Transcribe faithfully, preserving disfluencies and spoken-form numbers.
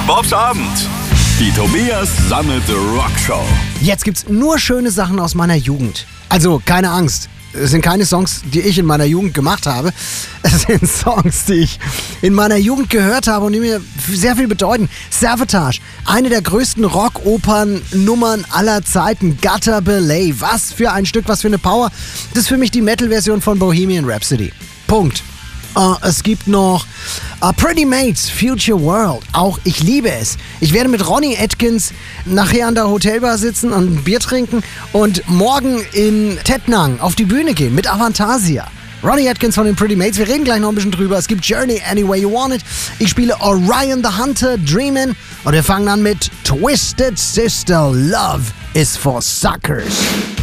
Bobs Abend. Die Tobias Sammelte Rockshow. Jetzt gibt's nur schöne Sachen aus meiner Jugend. Also, keine Angst. Es sind keine Songs, die ich in meiner Jugend gemacht habe. Es sind Songs, die ich in meiner Jugend gehört habe und die mir sehr viel bedeuten. Savatage, eine der größten Rock-Opern-Nummern aller Zeiten. Gutter Ballet, was für ein Stück, was für eine Power. Das ist für mich die Metal-Version von Bohemian Rhapsody. Punkt. Uh, es gibt noch uh, Pretty Mates, Future World. Auch ich liebe es. Ich werde mit Ronnie Atkins nachher an der Hotelbar sitzen und ein Bier trinken und morgen in Tettnang auf die Bühne gehen mit Avantasia. Ronnie Atkins von den Pretty Mates. Wir reden gleich noch ein bisschen drüber. Es gibt Journey, Any Way You Want It. Ich spiele Orion the Hunter, Dreamin'. Und wir fangen an mit Twisted Sister, Love is for Suckers.